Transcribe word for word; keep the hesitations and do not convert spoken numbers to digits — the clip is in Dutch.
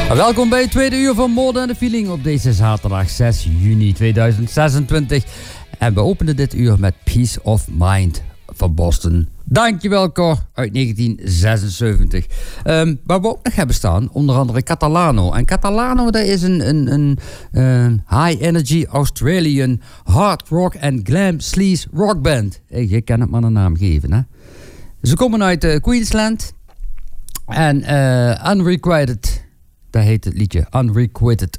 Welkom bij het tweede uur van More Than The Feeling op deze zaterdag zes juni tweeduizend zesentwintig. En we openen dit uur met Peace of Mind van Boston. Dankjewel Cor, uit negentien zesenzeventig. Um, waar we ook nog hebben staan, onder andere Catalano. En Catalano, dat is een, een, een uh, high-energy Australian hard rock en glam sleaze rockband. Hey, je kan het maar een naam geven, hè. Ze komen uit uh, Queensland. En uh, Unrequited, dat heet het liedje, Unrequited